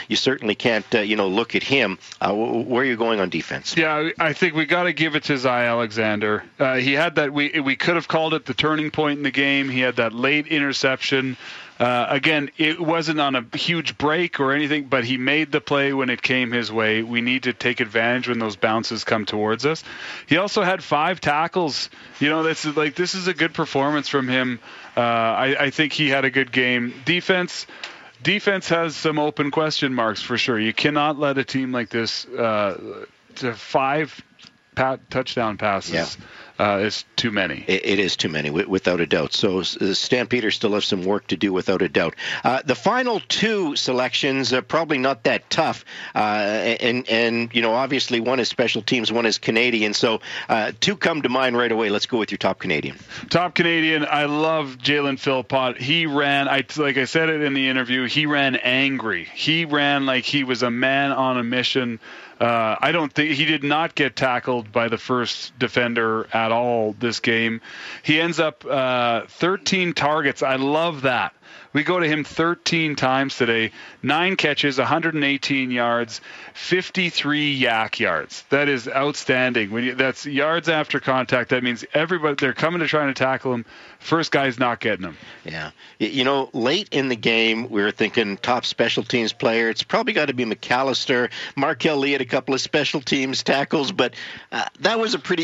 you certainly can't, look at him. Where are you going on defense? Yeah, I think we got to give it to Zy Alexander. He had that. We could have called it the turning point in the game. He had that late interception. Again, it wasn't on a huge break or anything, but he made the play when it came his way. We need to take advantage when those bounces come towards us. He also had 5 tackles. This is a good performance from him. I think he had a good game. Defense has some open question marks for sure. You cannot let a team like this to 5 touchdown passes. Yeah. Is too many. It is too many, without a doubt. So Stampeders still have some work to do, without a doubt. The final 2 selections are probably not that tough. And obviously one is special teams, one is Canadian. So 2 come to mind right away. Let's go with your top Canadian. Top Canadian, I love Jalen Philpott. He ran, like I said it in the interview, he ran angry. He ran like he was a man on a mission. I don't think he did not get tackled by the first defender at all this game. He ends up 13 targets. I love that. We go to him 13 times today, 9 catches, 118 yards, 53 yak yards. That is outstanding. That's yards after contact. That means everybody, they're coming to try to tackle him. First guy's not getting him. Yeah. Late in the game, we were thinking top special teams player. It's probably got to be McAllister. Markel Lee had a couple of special teams tackles, but that was a pretty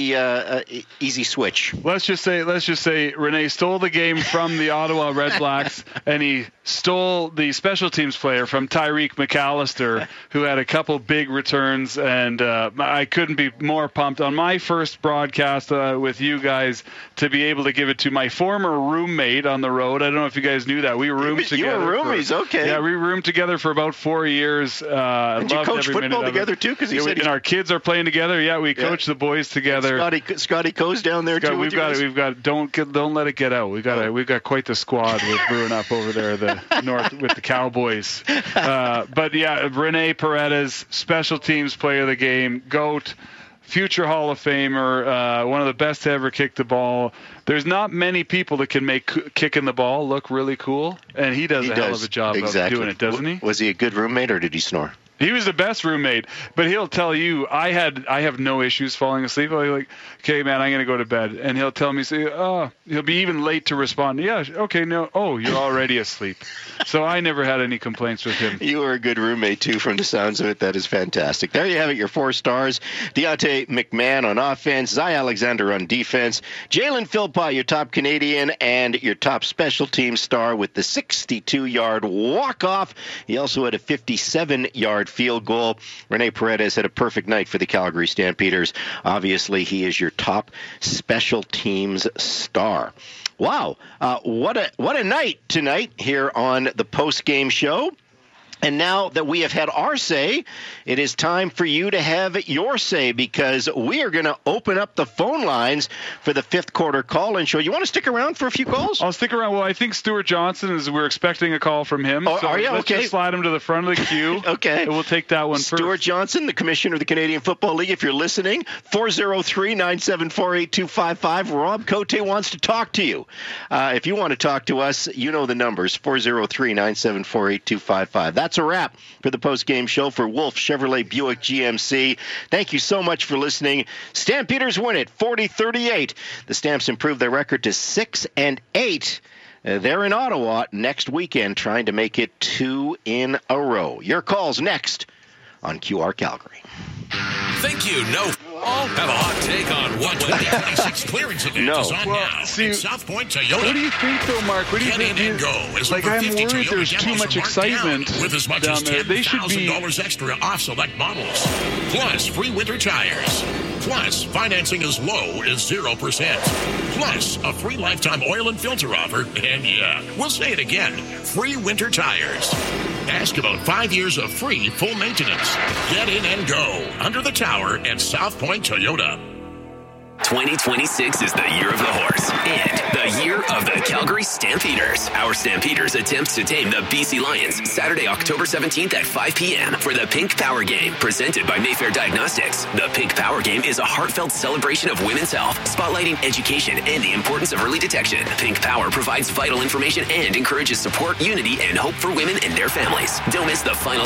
easy switch. Let's just say Rene stole the game from the Ottawa Red Blacks, and he stole the special teams player from Tyreek McAllister, who had a couple big returns, and I couldn't be more pumped on my first broadcast with you guys to be able to give it to my former roommate on the road. I don't know if you guys knew that. We roomed together. You were roomies, okay. Yeah, we roomed together for about 4 years. And you coached football together too? Because and our kids are playing together. Yeah, we coach the boys together. Scotty Coe's down there too. We've got. Don't let it get out. We've got quite the squad we're brewing up over there, the north with the Cowboys. But yeah, Rene Paredes, special teams player of the game, GOAT. Future Hall of Famer, one of the best to ever kick the ball. There's not many people that can make kicking the ball look really cool, and he does a hell of a job of doing it, doesn't he? Was he a good roommate, or did he snore? He was the best roommate, but he'll tell you, I have no issues falling asleep. I'll be like, okay, man, I'm going to go to bed. And he'll tell me, he'll be even late to respond. Yeah, okay, no. Oh, you're already asleep. So I never had any complaints with him. You were a good roommate, too, from the sounds of it. That is fantastic. There you have it, your 4 stars. Deontay McMahon on offense, Zy Alexander on defense, Jalen Philpott, your top Canadian, and your top special team star with the 62-yard walk-off. He also had a 57-yard field goal. Rene Paredes had a perfect night for the Calgary Stampeders. Obviously, he is your top special teams star. Wow, what a night tonight here on the post-game show. And now that we have had our say, it is time for you to have your say, because we are going to open up the phone lines for the 5th quarter call-in show. You want to stick around for a few calls? I'll stick around. Well, I think Stuart Johnson we're expecting a call from him. Oh, so are you? Let's okay. Just slide him to the front of the queue. Okay. And we'll take that one first. Stuart Johnson, the Commissioner of the Canadian Football League, if you're listening, 403-974-8255. Rob Cote wants to talk to you. If you want to talk to us, you know the numbers, 403-974-8255. That's a wrap for the post-game show for Wolf Chevrolet Buick GMC. Thank you so much for listening. Stampeders win it 40-38. The Stamps improve their record to 6-8. They're in Ottawa next weekend, trying to make it 2 in a row. Your calls next on QR Calgary. Think you know all? Have a hot take on what 2026 clearance event is on now in South Point Toyota. What do you think, though, Mark? What do you think? Get in and go. Like, I'm worried there's too much excitement with as much as $10,000 extra off select models. Plus, free winter tires. Plus, financing as low as 0%. Plus, a free lifetime oil and filter offer. And yeah, we'll say it again, free winter tires. Ask about 5 years of free full maintenance. Get in and go. Under the tower at South Point Toyota. 2026 is the year of the horse and the year of the Calgary Stampeders. Our Stampeders attempts to tame the BC Lions Saturday, October 17th at 5 p.m. for the Pink Power Game, presented by Mayfair Diagnostics. The Pink Power Game is a heartfelt celebration of women's health, spotlighting education and the importance of early detection. Pink Power provides vital information and encourages support, unity, and hope for women and their families. Don't miss the final